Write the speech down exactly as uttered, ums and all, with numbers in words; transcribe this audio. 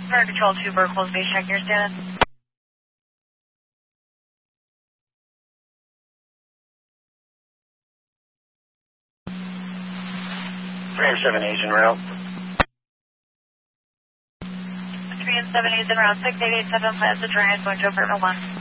Fire Control two, Berkeley Base, check your status. three and seven A's en route. three and seven A's en route, six eight eight seven Plaza Drive, going to apartment one.